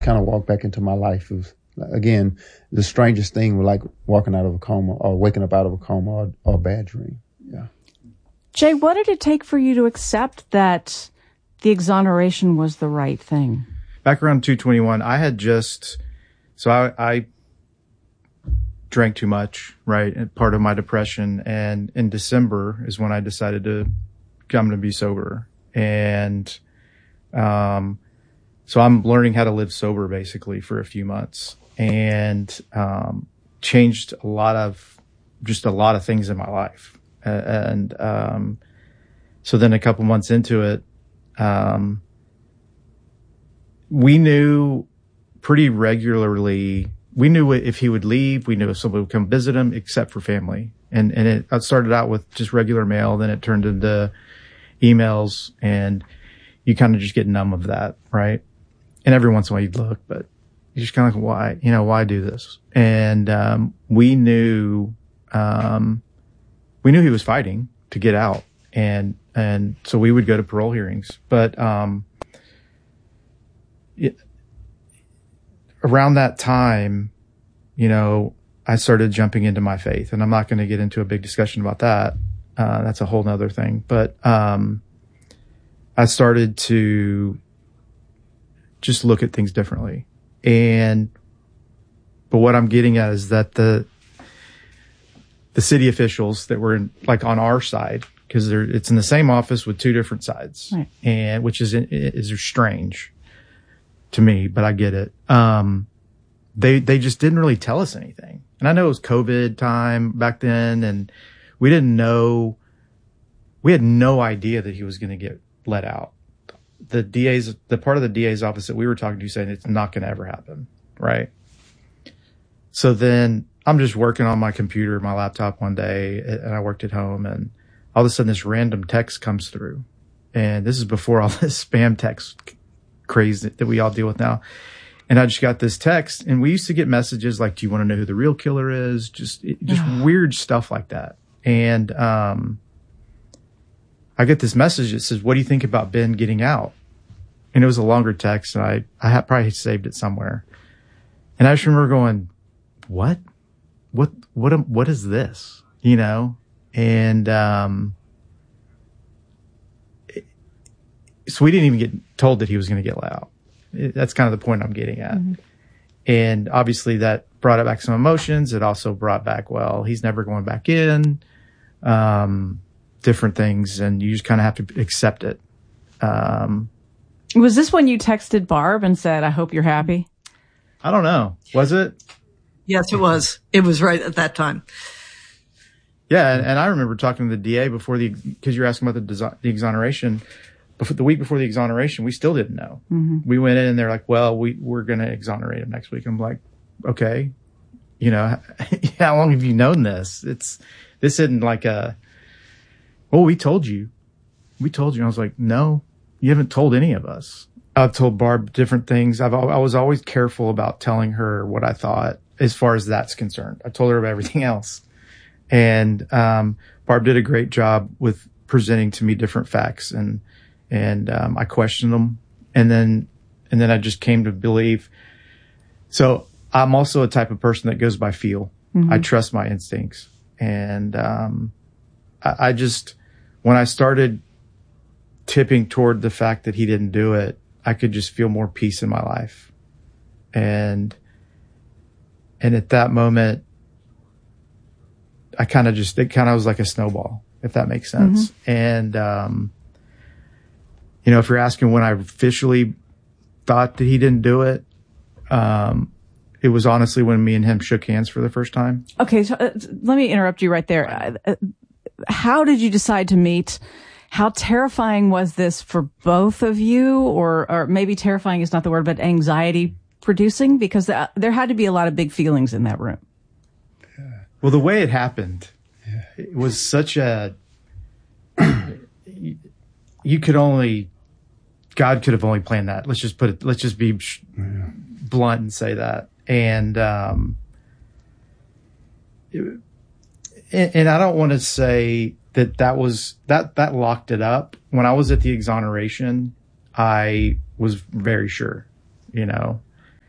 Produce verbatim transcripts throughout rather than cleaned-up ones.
kind of walked back into my life. It was, again, the strangest thing was like walking out of a coma or waking up out of a coma or, or a bad dream. Yeah. Jay, what did it take for you to accept that the exoneration was the right thing? Back around two twenty-one, I had just, so I, I drank too much, right? Part of my depression. And in December is when I decided to, I'm going to be sober. And, um, so I'm learning how to live sober basically for a few months, and, um, changed a lot of, just a lot of things in my life. Uh, and, um, so then a couple months into it, um, we knew pretty regularly, we knew if he would leave, we knew if somebody would come visit him, except for family. And, and it, it started out with just regular mail, then it turned into emails, and you kind of just get numb of that, right? And every once in a while you'd look, but you're just kind of like, why, you know, why do this? And, um, we knew, um, we knew he was fighting to get out. And, and so we would go to parole hearings, but, um, it, around that time, you know, I started jumping into my faith, and I'm not going to get into a big discussion about that. Uh, that's a whole nother thing. But, um, I started to just look at things differently. And, but what I'm getting at is that the, the city officials that were in, like on our side, because they're, it's in the same office with two different sides, right. And which is, is strange to me, but I get it. Um, they, they just didn't really tell us anything. And I know it was COVID time back then, and we didn't know, we had no idea that he was going to get let out. The D A's, the part of the D A's office that we were talking to saying it's not going to ever happen. Right. So then I'm just working on my computer, my laptop one day, and I worked at home, and all of a sudden this random text comes through. And this is before all this spam text craze that, that we all deal with now. And I just got this text, and we used to get messages like, do you want to know who the real killer is? Just, just weird stuff like that. And, um, I get this message that says, what do you think about Ben getting out? And it was a longer text, and I, I had probably saved it somewhere. And I just remember going, what? What, what, am, what is this? You know? And, um, it, so we didn't even get told that he was going to get let out. It, that's kind of the point I'm getting at. Mm-hmm. And obviously that brought it back some emotions. It also brought back, well, he's never going back in, um, different things. And you just kind of have to accept it. Um, was this when you texted Barb and said, I hope you're happy? I don't know. Was it? Yes, it was. It was right at that time. Yeah, and, and I remember talking to the D A before the, because you're asking about the, desi- the exoneration. Before, the week before the exoneration, we still didn't know. Mm-hmm. We went in and they're like, well, we, we're going to exonerate him next week. I'm like, okay, you know, how long have you known this? It's, this isn't like a, oh, we told you. We told you. And I was like, no, you haven't told any of us. I've told Barb different things. I've, I was always careful about telling her what I thought as far as that's concerned. I told her about everything else. And, um, Barb did a great job with presenting to me different facts, and, and, um, I questioned them. And then, and then I just came to believe. So I'm also a type of person that goes by feel. Mm-hmm. I trust my instincts. And, um, I, I just, when I started tipping toward the fact that he didn't do it, I could just feel more peace in my life. And, and at that moment, I kind of just, it kind of was like a snowball, if that makes sense. Mm-hmm. And, um, you know, if you're asking when I officially thought that he didn't do it, um, it was honestly when me and him shook hands for the first time. Okay. So uh, let me interrupt you right there. Uh, how did you decide to meet? How terrifying was this for both of you? Or, or maybe terrifying is not the word, but anxiety producing? Because uh, there had to be a lot of big feelings in that room. Well, the way it happened, yeah. It was such a, you could only, God could have only planned that. Let's just put it, let's just be yeah. blunt and say that. And, um, it, and, and I don't want to say that that was, that, that locked it up. When I was at the exoneration, I was very sure, you know,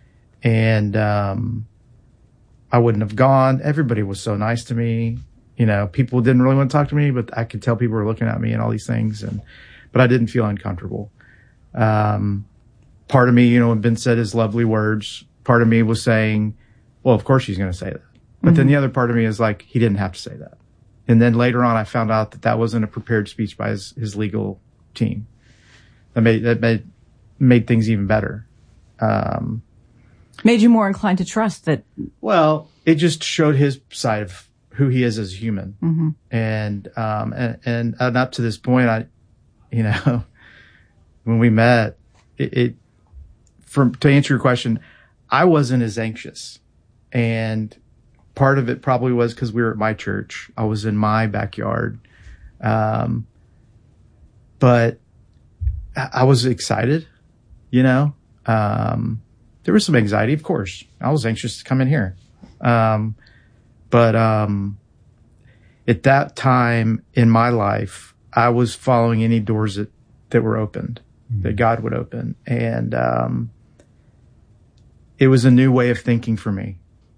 And, um, I wouldn't have gone. Everybody was so nice to me. You know, people didn't really want to talk to me, but I could tell people were looking at me and all these things. And, but I didn't feel uncomfortable. Um, part of me, you know, when Ben said his lovely words, part of me was saying, well, of course she's going to say that. But mm-hmm. then the other part of me is like, he didn't have to say that. And then later on, I found out that that wasn't a prepared speech by his, his legal team. That made, that made, made things even better. Um, made you more inclined to trust that. Well, it just showed his side of who he is as a human. Mm-hmm. And, um, and, and, and up to this point, I, you know, when we met, it, it from, to answer your question, I wasn't as anxious. And part of it probably was because we were at my church. I was in my backyard. Um, but I, I was excited, you know. Um, there was some anxiety, of course. I was anxious to come in here. Um, but um, at that time in my life, I was following any doors that, that were opened, mm-hmm. that God would open. And um, it was a new way of thinking for me.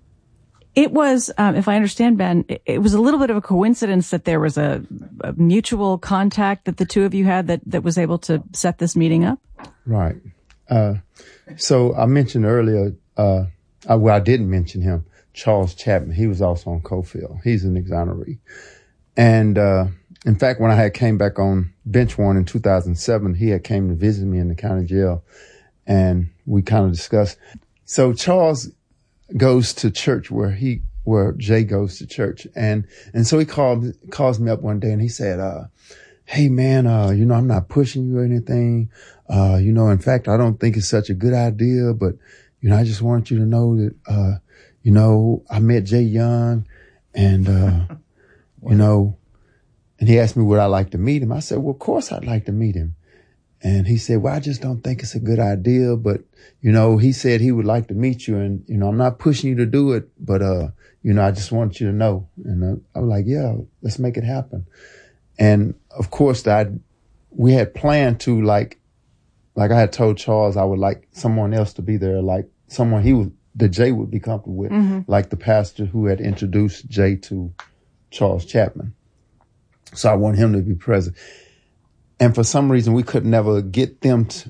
It was, um, if I understand, Ben, it, it was a little bit of a coincidence that there was a, a mutual contact that the two of you had that, that was able to set this meeting up? Right. Uh, so I mentioned earlier, uh, I, well, I didn't mention him, Charles Chapman. He was also on Cofield. He's an exoneree. And, uh, in fact, when I had came back on bench warrant in two thousand seven, he had came to visit me in the county jail and we kind of discussed. So Charles goes to church where he, where Jay goes to church. And, and so he called, calls me up one day and he said, uh, hey man, uh, you know, I'm not pushing you or anything. Uh, you know, in fact, I don't think it's such a good idea, but, you know, I just want you to know that, uh, you know, I met Jay Young and, uh, you know, and he asked me would I like to meet him. I said, well, of course I'd like to meet him. And he said, well, I just don't think it's a good idea, but, you know, he said he would like to meet you and, you know, I'm not pushing you to do it, but, uh, you know, I just want you to know. And uh, I was like, yeah, let's make it happen. And of course that we had planned to like, like I had told Charles I would like someone else to be there, like someone he would, that Jay would be comfortable with, mm-hmm. like the pastor who had introduced Jay to Charles Chapman. So I want him to be present. And for some reason, we could never get them to,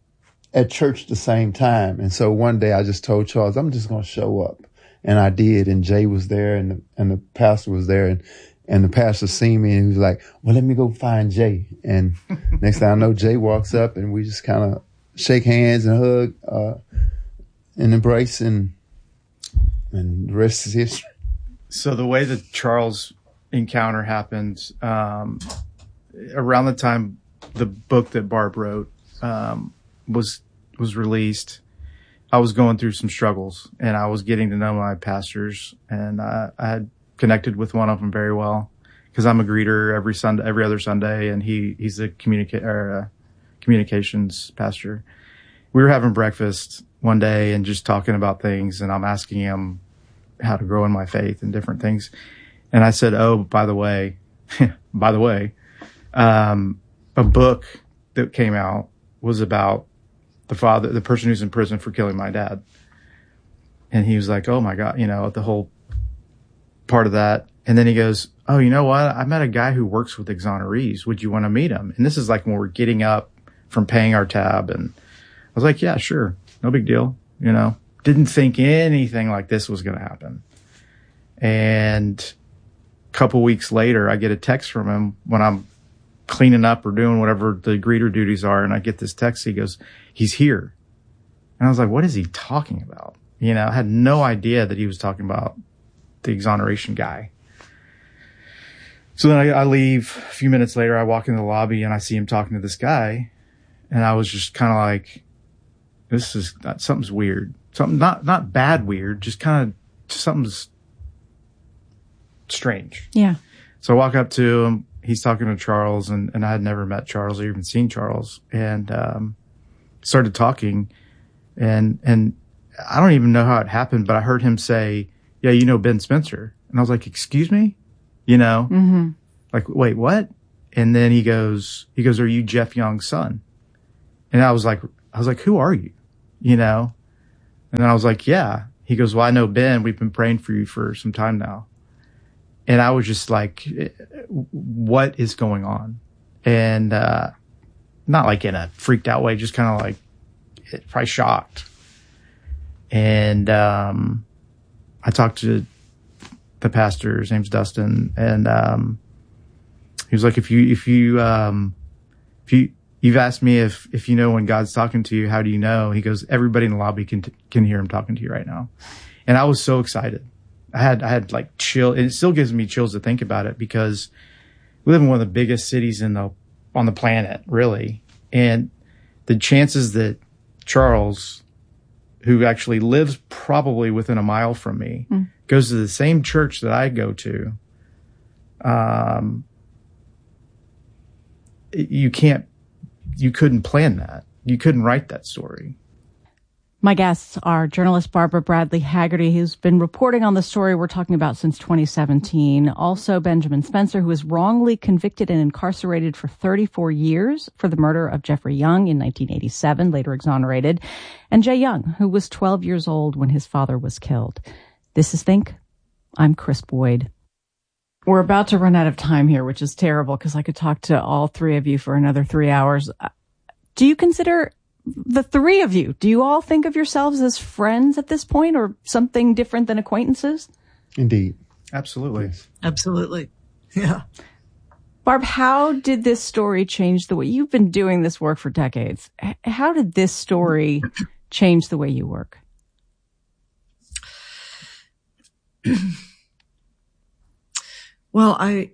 at church at the same time. And so one day I just told Charles, I'm just going to show up. And I did. And Jay was there and the, and the pastor was there. And, and the pastor seen me and he was like, well, let me go find Jay. And next thing I know, Jay walks up and we just kind of shake hands and hug, uh, and embrace and, and the rest is history. So the way that Charles encounter happened, um, around the time the book that Barb wrote, um, was, was released, I was going through some struggles and I was getting to know my pastors and I, I had connected with one of them very well because I'm a greeter every Sunday, every other Sunday. And he, he's a communica- or a communications pastor. We were having breakfast one day and just talking about things. And I'm asking him how to grow in my faith and different things. And I said, oh, by the way, by the way, um, a book that came out was about the father, the person who's in prison for killing my dad. And he was like, oh my God, you know, the whole part of that. And then he goes, oh, you know what? I met a guy who works with exonerees. Would you want to meet him? And this is like when we're getting up from paying our tab. And I was like, yeah, sure. No big deal. You know, didn't think anything like this was going to happen. And a couple weeks later, I get a text from him when I'm cleaning up or doing whatever the greeter duties are. And I get this text. He goes, he's here. And I was like, what is he talking about? You know, I had no idea that he was talking about the exoneration guy. So then I, I leave. A few minutes later, I walk in the lobby and I see him talking to this guy. And I was just kind of like, this is something's weird. Something not, not bad weird, just kind of something's strange. Yeah. So I walk up to him. He's talking to Charles and, and I had never met Charles or even seen Charles and, um, started talking and, and I don't even know how it happened, but I heard him say, yeah, you know, Ben Spencer. And I was like, excuse me, you know, mm-hmm. like, wait, what? And then he goes, he goes, are you Jeff Young's son? And I was like, I was like, who are you? You know, And then I was like, yeah. He goes, well, I know Ben. We've been praying for you for some time now. And I was just like, what is going on? And uh, not like in a freaked out way, just kind of like probably shocked. And um, I talked to the pastor, his name's Dustin, and um, he was like, if you, if you, um, if you, you've asked me if, if you know when God's talking to you, how do you know? He goes, everybody in the lobby can, can hear him talking to you right now. And I was so excited. I had, I had like chill. It still gives me chills to think about it because we live in one of the biggest cities in the, on the planet, really. And the chances that Charles, who actually lives probably within a mile from me, mm. goes to the same church that I go to, um, you can't, you couldn't plan that. You couldn't write that story. My guests are journalist Barbara Bradley Haggerty, who's been reporting on the story we're talking about since twenty seventeen. Also, Benjamin Spencer, who was wrongly convicted and incarcerated for thirty-four years for the murder of Jeffrey Young in nineteen eighty-seven, later exonerated. And Jay Young, who was twelve years old when his father was killed. This is Think. I'm Chris Boyd. We're about to run out of time here, which is terrible because I could talk to all three of you for another three hours. Do you consider the three of you, do you all think of yourselves as friends at this point or something different than acquaintances? Indeed. Absolutely. Absolutely. Yeah. Barb, how did this story change the way you've been doing this work for decades? How did this story change the way you work? Well, I,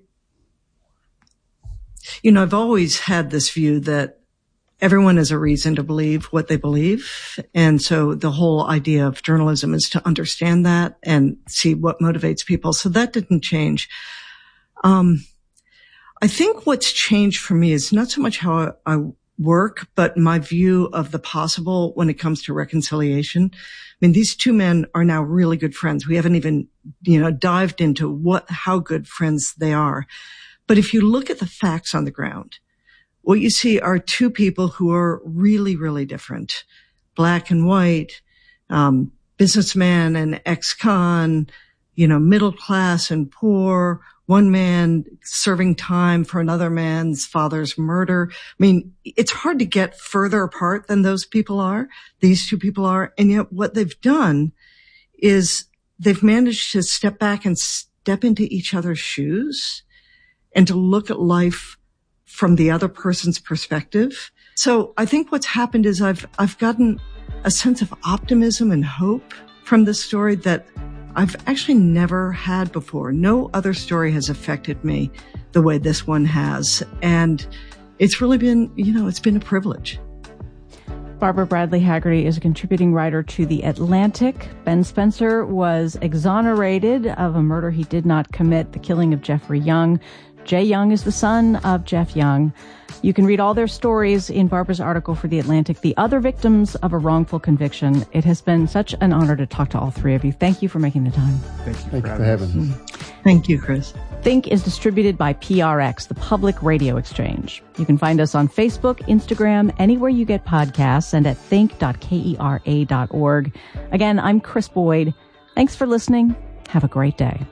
you know, I've always had this view that everyone has a reason to believe what they believe. And so the whole idea of journalism is to understand that and see what motivates people. So that didn't change. Um, I think what's changed for me is not so much how I, I work, but my view of the possible when it comes to reconciliation. I mean, these two men are now really good friends. We haven't even, you know, dived into what, how good friends they are. But if you look at the facts on the ground, what you see are two people who are really, really different. Black and white, um, businessman and ex-con, you know, middle class and poor, one man serving time for another man's father's murder. I mean, it's hard to get further apart than those people are, these two people are. And yet what they've done is they've managed to step back and step into each other's shoes and to look at life from the other person's perspective. So I think what's happened is I've, I've gotten a sense of optimism and hope from this story that I've actually never had before. No other story has affected me the way this one has. And it's really been, you know, it's been a privilege. Barbara Bradley Haggerty is a contributing writer to The Atlantic. Ben Spencer was exonerated of a murder he did not commit, the killing of Jeffrey Young. Jay Young is the son of Jeff Young. You can read all their stories in Barbara's article for The Atlantic, The Other Victims of a Wrongful Conviction. It has been such an honor to talk to all three of you. Thank you for making the time. Thank you, Thank for, you for having us. Thank you, Chris. Think is distributed by P R X, the Public Radio Exchange. You can find us on Facebook, Instagram, anywhere you get podcasts, and at think dot kera dot org. Again, I'm Chris Boyd. Thanks for listening. Have a great day.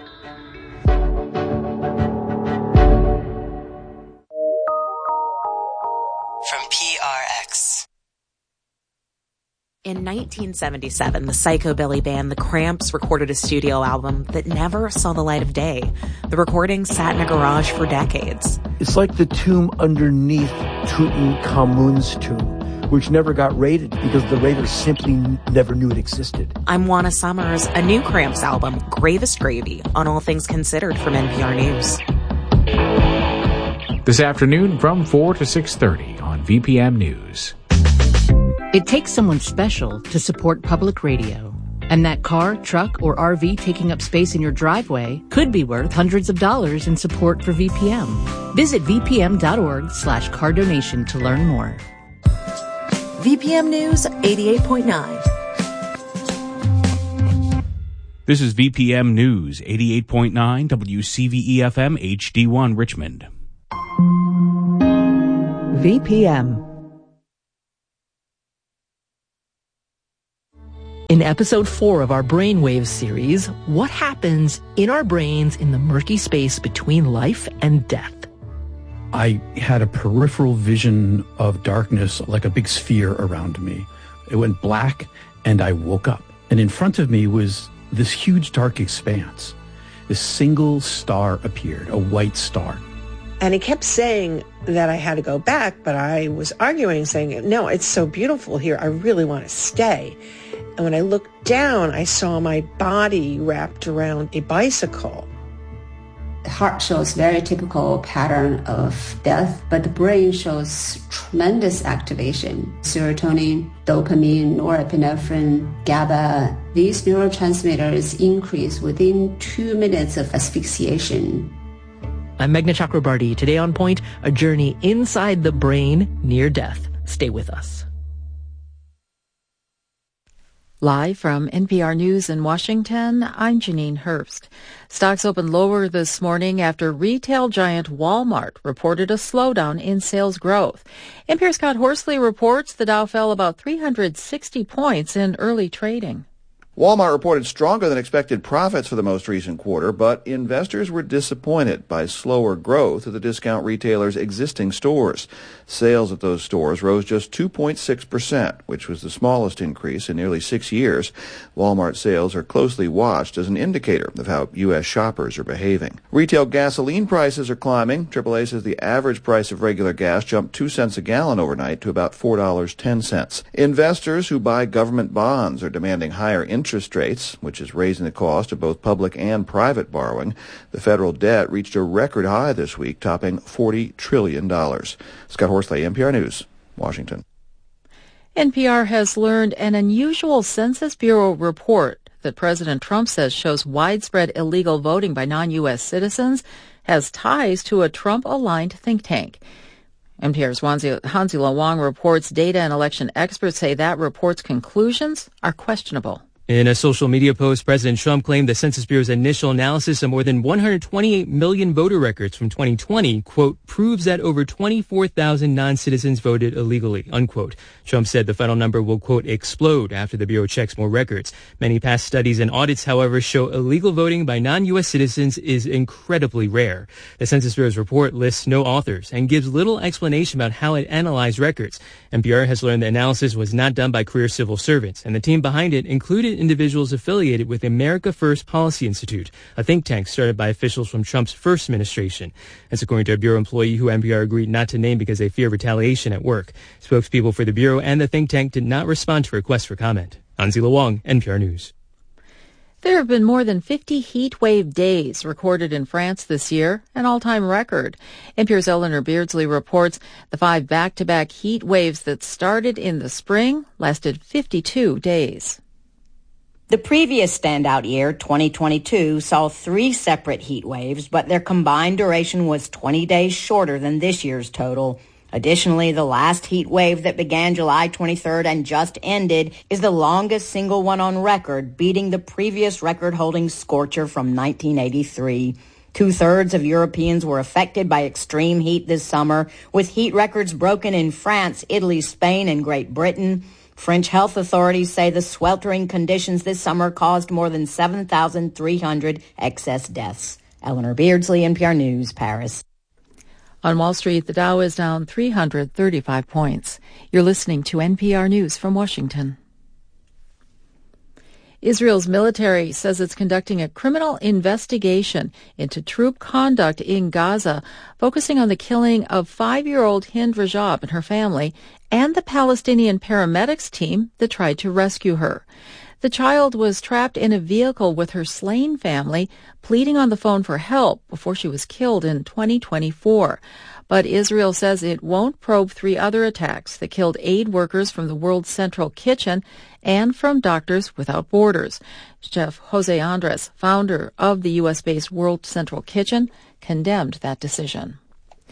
From P R X. In nineteen seventy-seven, the psychobilly band The Cramps recorded a studio album that never saw the light of day. The recording sat in a garage for decades. It's like the tomb underneath Tutankhamun's tomb, which never got raided because the raiders simply n- never knew it existed. I'm Juana Summers. A new Cramps album, Gravest Gravy, on All Things Considered from N P R News. This afternoon from four to six thirty on V P M News. It takes someone special to support public radio. And that car, truck, or R V taking up space in your driveway could be worth hundreds of dollars in support for V P M. Visit V P M dot org slash car donation to learn more. V P M News eighty-eight point nine. This is V P M News eighty-eight point nine W C V E F M H D one Richmond. V P M. In episode four of our Brainwave series, what happens in our brains in the murky space between life and death? I had a peripheral vision of darkness, like a big sphere around me. It went black, and I woke up. And in front of me was this huge dark expanse. This single star appeared, a white star. And he kept saying that I had to go back, but I was arguing, saying, no, it's so beautiful here. I really want to stay. And when I looked down, I saw my body wrapped around a bicycle. The heart shows very typical pattern of death, but the brain shows tremendous activation. Serotonin, dopamine, norepinephrine, GABA, these neurotransmitters increase within two minutes of asphyxiation. I'm Meghna Chakrabarty. Today on Point, a journey inside the brain near death. Stay with us. Live from N P R News in Washington, I'm Janine Herbst. Stocks opened lower this morning after retail giant Walmart reported a slowdown in sales growth. N P R's Scott Horsley reports the Dow fell about three hundred sixty points in early trading. Walmart reported stronger than expected profits for the most recent quarter, but investors were disappointed by slower growth of the discount retailer's existing stores. Sales at those stores rose just two point six percent, which was the smallest increase in nearly six years. Walmart sales are closely watched as an indicator of how U S shoppers are behaving. Retail gasoline prices are climbing. triple A says the average price of regular gas jumped two cents a gallon overnight to about four dollars and ten cents. Investors who buy government bonds are demanding higher interest interest rates, which is raising the cost of both public and private borrowing. The federal debt reached a record high this week, topping forty trillion dollars. Scott Horsley, N P R News, Washington. N P R has learned an unusual Census Bureau report that President Trump says shows widespread illegal voting by non-U S citizens has ties to a Trump-aligned think tank. N P R's Hansi Wang reports data and election experts say that report's conclusions are questionable. In a social media post, President Trump claimed the Census Bureau's initial analysis of more than one hundred twenty-eight million voter records from twenty twenty, quote, proves that over twenty-four thousand non-citizens voted illegally, unquote. Trump said the final number will, quote, explode after the Bureau checks more records. Many past studies and audits, however, show illegal voting by non-U S citizens is incredibly rare. The Census Bureau's report lists no authors and gives little explanation about how it analyzed records. N P R has learned the analysis was not done by career civil servants, and the team behind it included individuals affiliated with America First Policy Institute, a think tank started by officials from Trump's first administration. That's according to a Bureau employee who N P R agreed not to name because they fear retaliation at work. Spokespeople for the Bureau and the think tank did not respond to requests for comment. Hansi Wang, N P R News. There have been more than fifty heat wave days recorded in France this year, an all-time record. N P R's Eleanor Beardsley reports the five back-to-back heat waves that started in the spring lasted fifty-two days. The previous standout year, twenty twenty-two, saw three separate heat waves, but their combined duration was twenty days shorter than this year's total. Additionally, the last heat wave that began July twenty-third and just ended is the longest single one on record, beating the previous record-holding scorcher from nineteen eighty-three. Two-thirds of Europeans were affected by extreme heat this summer, with heat records broken in France, Italy, Spain, and Great Britain. French health authorities say the sweltering conditions this summer caused more than seven thousand three hundred excess deaths. Eleanor Beardsley, N P R News, Paris. On Wall Street, the Dow is down three hundred thirty-five points. You're listening to N P R News from Washington. Israel's military says it's conducting a criminal investigation into troop conduct in Gaza, focusing on the killing of five-year-old Hind Rajab and her family and the Palestinian paramedics team that tried to rescue her. The child was trapped in a vehicle with her slain family, pleading on the phone for help before she was killed in twenty twenty-four. But Israel says it won't probe three other attacks that killed aid workers from the World Central Kitchen and from Doctors Without Borders. Chef Jose Andres, founder of the U S-based World Central Kitchen, condemned that decision.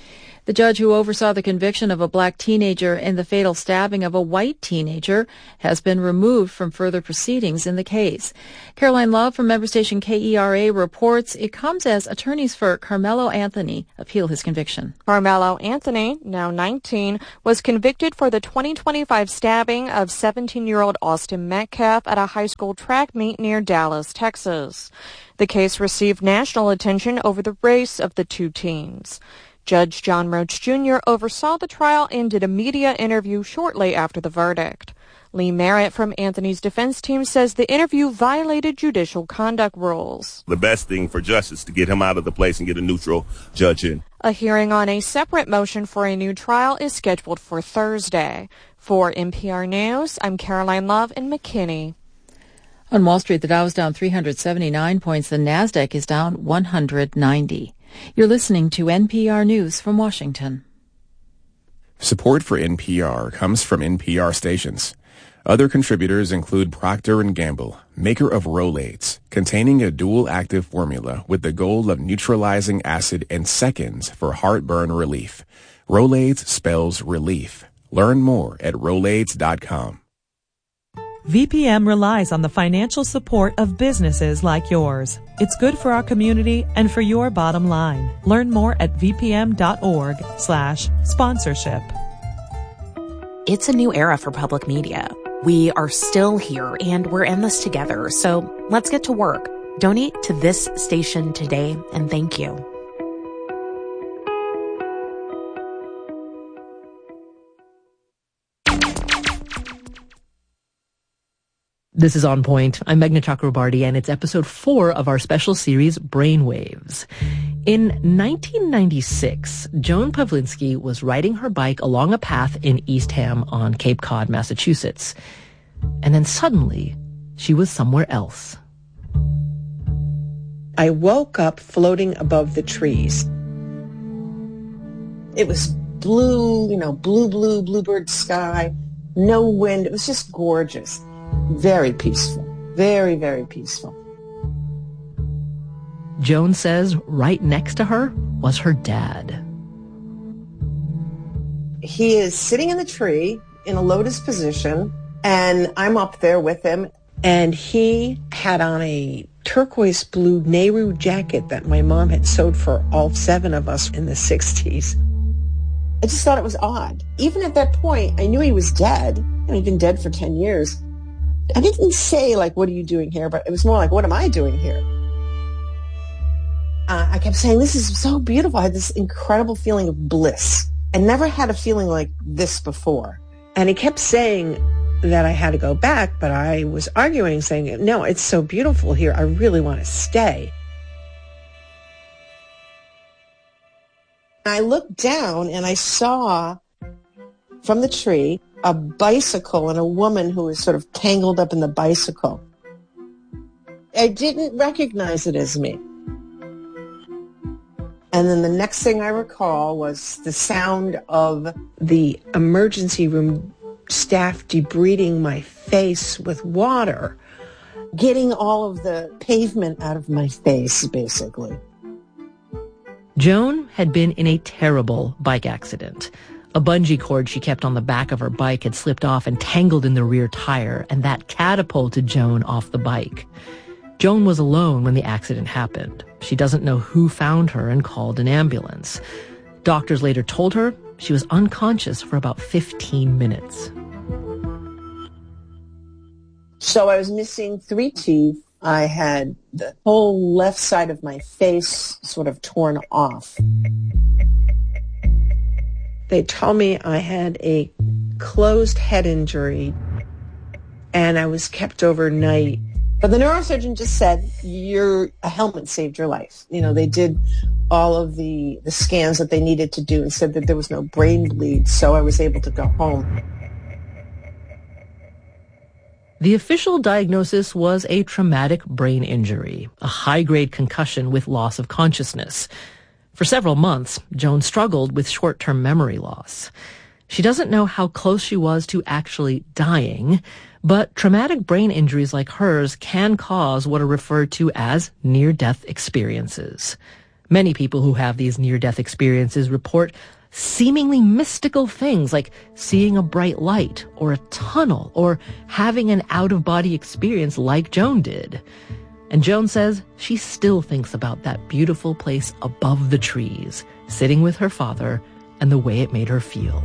The judge who oversaw the conviction of a black teenager in the fatal stabbing of a white teenager has been removed from further proceedings in the case. Caroline Love from member station K E R A reports it comes as attorneys for Carmelo Anthony appeal his conviction. Carmelo Anthony, now nineteen, was convicted for the twenty twenty-five stabbing of seventeen-year-old Austin Metcalf at a high school track meet near Dallas, Texas. The case received national attention over the race of the two teens. Judge John Roach Junior oversaw the trial and did a media interview shortly after the verdict. Lee Merritt from Anthony's defense team says the interview violated judicial conduct rules. The best thing for justice to get him out of the place and get a neutral judge in. A hearing on a separate motion for a new trial is scheduled for Thursday. For N P R News, I'm Caroline Love in McKinney. On Wall Street, the Dow is down three hundred seventy-nine points. The Nasdaq is down one hundred ninety. You're listening to N P R News from Washington. Support for N P R comes from N P R stations. Other contributors include Procter and Gamble, maker of Rolaids, containing a dual-active formula with the goal of neutralizing acid in seconds for heartburn relief. Rolaids spells relief. Learn more at rolaids dot com. V P M relies on the financial support of businesses like yours. It's good for our community and for your bottom line. Learn more at vpm.org slash sponsorship. It's a new era for public media. We are still here and we're in this together. So let's get to work. Donate to this station today and thank you. This is On Point. I'm Meghna Chakrabarty, and it's episode four of our special series, Brainwaves. In nineteen ninety-six, Joan Pawlinski was riding her bike along a path in Eastham on Cape Cod, Massachusetts. And then suddenly, she was somewhere else. I woke up floating above the trees. It was blue, you know, blue, blue, bluebird sky, no wind. It was just gorgeous. Very peaceful. Very, very peaceful. Joan says right next to her was her dad. He is sitting in the tree in a lotus position, and I'm up there with him. And he had on a turquoise blue Nehru jacket that my mom had sewed for all seven of us in the sixties. I just thought it was odd. Even at that point, I knew he was dead, and he'd been dead for ten years. I didn't say, like, what are you doing here? But it was more like, what am I doing here? Uh, I kept saying, this is so beautiful. I had this incredible feeling of bliss. I never had a feeling like this before. And he kept saying that I had to go back, but I was arguing, saying, no, it's so beautiful here. I really want to stay. I looked down and I saw from the tree a bicycle and a woman who was sort of tangled up in the bicycle. I didn't recognize it as me. And then the next thing I recall was the sound of the emergency room staff debriding my face with water, getting all of the pavement out of my face, basically. Joan had been in a terrible bike accident. A bungee cord she kept on the back of her bike had slipped off and tangled in the rear tire, and that catapulted Joan off the bike. Joan was alone when the accident happened. She doesn't know who found her and called an ambulance. Doctors later told her she was unconscious for about fifteen minutes. So I was missing three teeth. I had the whole left side of my face sort of torn off. They told me I had a closed head injury, and I was kept overnight. But the neurosurgeon just said, your a helmet saved your life. You know, they did all of the, the scans that they needed to do and said that there was no brain bleed, so I was able to go home. The official diagnosis was a traumatic brain injury, a high-grade concussion with loss of consciousness. For several months, Joan struggled with short-term memory loss. She doesn't know how close she was to actually dying, but traumatic brain injuries like hers can cause what are referred to as near-death experiences. Many people who have these near-death experiences report seemingly mystical things like seeing a bright light or a tunnel or having an out-of-body experience like Joan did. And Joan says she still thinks about that beautiful place above the trees, sitting with her father, and the way it made her feel.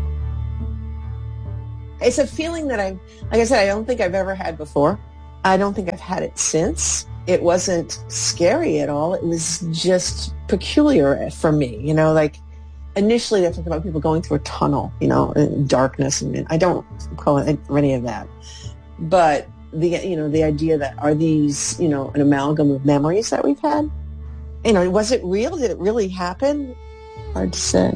It's a feeling that I, like I said, I don't think I've ever had before. I don't think I've had it since. It wasn't scary at all. It was just peculiar for me, you know, like initially I think about people going through a tunnel, you know, in darkness, and I don't call it any of that. But the, you know, the idea that are these, you know, an amalgam of memories that we've had? You know, was it real? Did it really happen? Hard to say.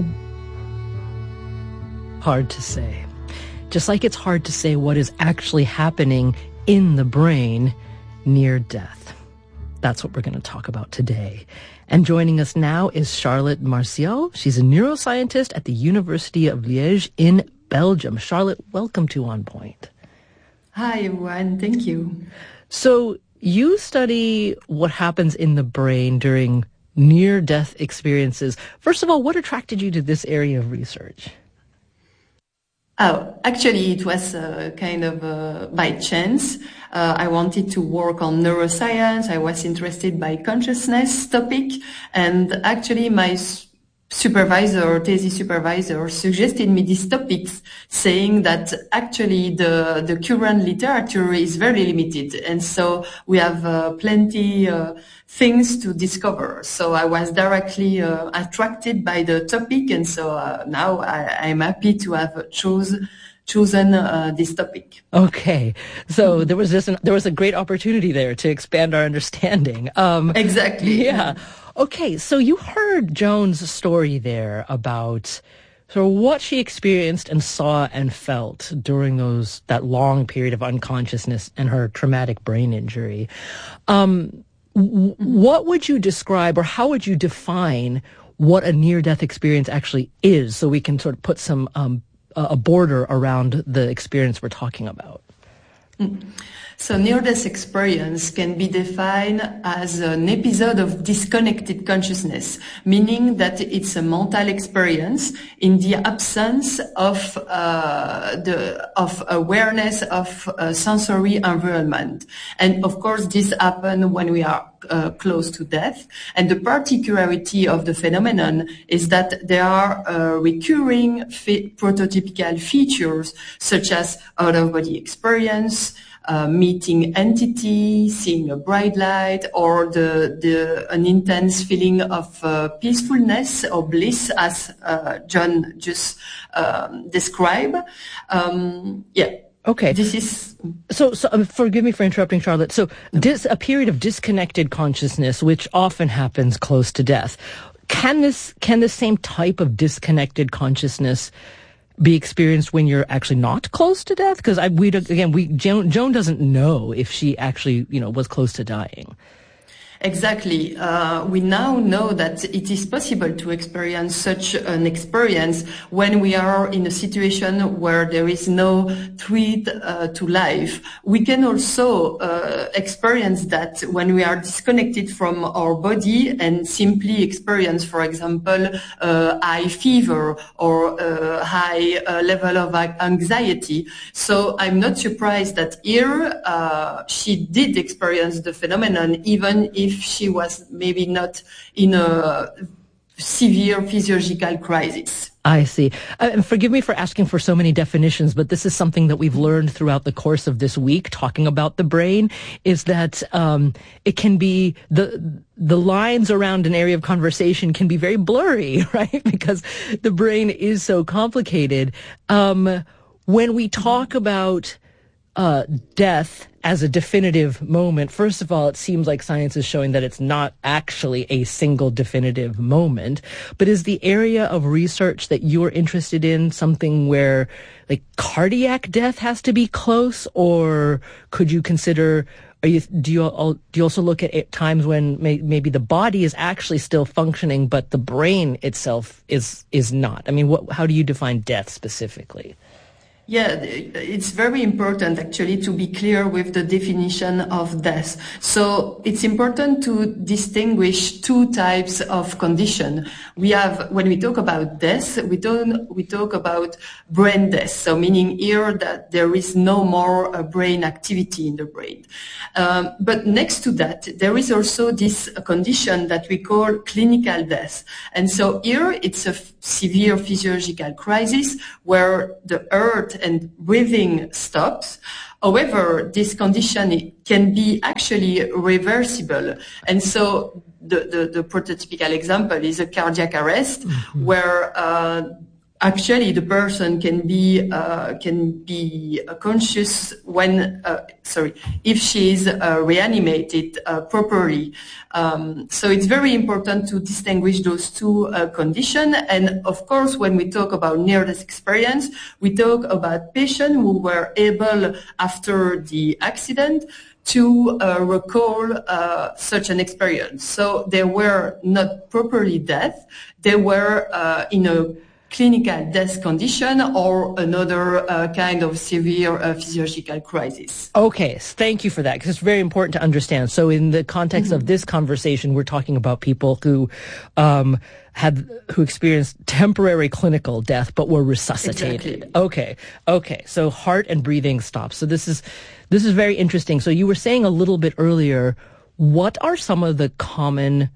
Hard to say. Just like it's hard to say what is actually happening in the brain near death. That's what we're going to talk about today. And joining us now is Charlotte Martial. She's a neuroscientist at the University of Liège in Belgium. Charlotte, welcome to On Point. Hi, everyone. Thank you. So you study what happens in the brain during near-death experiences. First of all, what attracted you to this area of research? Oh, actually, it was uh, kind of uh, by chance. Uh, I wanted to work on neuroscience. I was interested by consciousness topic, and actually, my s- supervisor, thesis supervisor, suggested me these topics, saying that actually the the current literature is very limited, and so we have uh, plenty uh, things to discover. So I was directly uh, attracted by the topic, and so uh, now I, I'm happy to have chose, chosen uh, this topic. Okay, so mm-hmm. there was just an, there was a great opportunity there to expand our understanding. Um, exactly. Yeah. Okay, so you heard Joan's story there about sort of what she experienced and saw and felt during those that long period of unconsciousness and her traumatic brain injury. Um, w- what would you describe, or how would you define what a near-death experience actually is, so we can sort of put some um, a border around the experience we're talking about? Mm. So near-death experience can be defined as an episode of disconnected consciousness, meaning that it's a mental experience in the absence of uh, the of awareness of a sensory environment. And of course, this happens when we are uh, close to death. And the particularity of the phenomenon is that there are uh, recurring fe- prototypical features such as out-of-body experience, Uh, meeting entity, seeing a bright light, or the, the an intense feeling of uh, peacefulness or bliss, as uh, John just um, described. Um, yeah. Okay. This is so. So um, forgive me for interrupting, Charlotte. So, dis, a period of disconnected consciousness, which often happens close to death. Can this can the same type of disconnected consciousness be experienced when you're actually not close to death? Because I, we again, we Joan, Joan doesn't know if she actually, you know, was close to dying. Exactly. Uh, we now know that it is possible to experience such an experience when we are in a situation where there is no threat uh, to life. We can also uh, experience that when we are disconnected from our body and simply experience, for example, uh, high fever or a high uh, level of anxiety. So I'm not surprised that here uh, she did experience the phenomenon, even if she was maybe not in a severe physiological crisis. I see. Uh, and forgive me for asking for so many definitions, but this is something that we've learned throughout the course of this week, talking about the brain, is that um, it can be, the the lines around an area of conversation can be very blurry, right? Because the brain is so complicated. Um, when we talk about uh, death as a definitive moment, first of all, it seems like science is showing that it's not actually a single definitive moment. But is the area of research that you're interested in something where, like, cardiac death has to be close, or could you consider? Are you do you do you also look at times when may, maybe the body is actually still functioning, but the brain itself is is not? I mean, what, how do you define death specifically? Yeah, it's very important actually to be clear with the definition of death. So it's important to distinguish two types of condition. We have, when we talk about death, we don't, we talk about brain death. So meaning here that there is no more uh, brain activity in the brain. Um, but next to that, there is also this condition that we call clinical death. And so here it's a f- severe physiological crisis where the heart and breathing stops. However, this condition can be actually reversible. And so the, the, the prototypical example is a cardiac arrest, mm-hmm. where uh, actually the person can be uh, can be uh, conscious when uh, sorry if she is uh, reanimated uh, properly. Um, so it's very important to distinguish those two uh, conditions. And of course, when we talk about near-death experience, we talk about patients who were able, after the accident, to uh, recall uh, such an experience. So they were not properly dead. They were uh, in a clinical death condition or another uh, kind of severe uh, physiological crisis. Okay, thank you for that, because it's very important to understand. So in the context mm-hmm. of this conversation, we're talking about people who um, had who experienced temporary clinical death but were resuscitated. Exactly. Okay, okay. So heart and breathing stops. So this is this is very interesting. So you were saying a little bit earlier, what are some of the common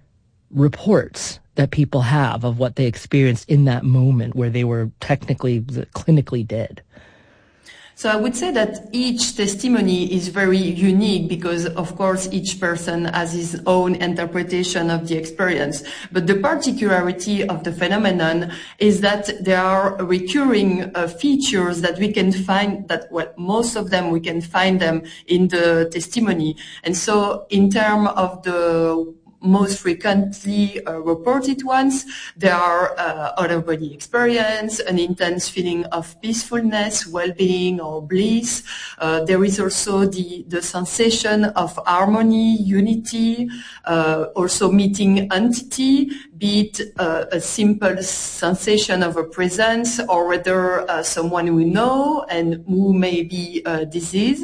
reports that people have of what they experienced in that moment where they were technically, clinically dead? So I would say that each testimony is very unique because, of course, each person has his own interpretation of the experience. But the particularity of the phenomenon is that there are recurring uh, features that we can find, that, well, most of them we can find them in the testimony. And so in terms of the most frequently uh, reported ones, there are uh, out-of-body experience, an intense feeling of peacefulness, well-being, or bliss. Uh, there is also the, the sensation of harmony, unity, uh, also meeting entity, be it uh, a simple sensation of a presence or whether uh, someone we know and who may be uh, diseased.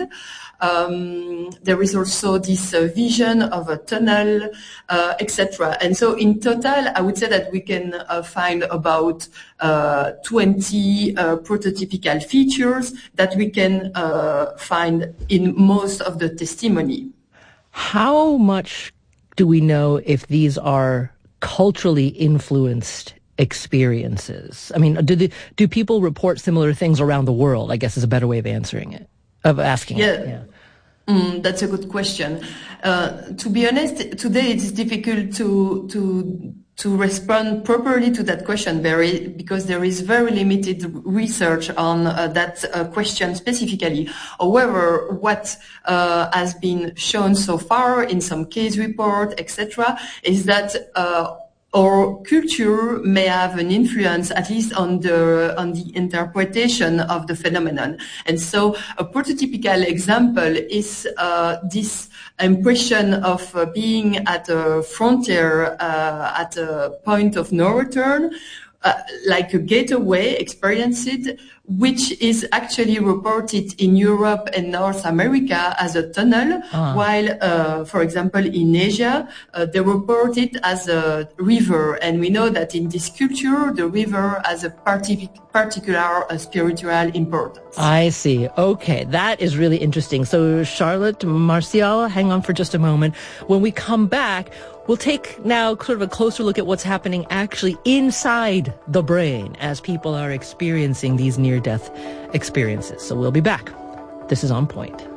Um, there is also this uh, vision of a tunnel, uh, et cetera. And so in total, I would say that we can uh, find about uh, twenty uh, prototypical features that we can uh, find in most of the testimony. How much do we know if these are culturally influenced experiences? I mean, do the, do people report similar things around the world, I guess is a better way of answering it. Of asking yeah. it. Yeah. Mm, that's a good question. Uh, to be honest, today it's difficult to to to respond properly to that question, very because there is very limited research on uh, that uh, question specifically. However, what uh, has been shown so far in some case report, et cetera, is that Uh, Our culture may have an influence, at least on the on the interpretation of the phenomenon. And so, a prototypical example is uh, this impression of uh, being at a frontier, uh, at a point of no return, uh, like a getaway experienced, which is actually reported in Europe and North America as a tunnel, ah. while, uh, for example, in Asia, uh, they report it as a river. And we know that in this culture, the river has a partic- particular uh, spiritual importance. I see. Okay, that is really interesting. So, Charlotte, Martial, hang on for just a moment. When we come back, we'll take now sort of a closer look at what's happening actually inside the brain as people are experiencing these near-death experiences. So we'll be back. This is On Point.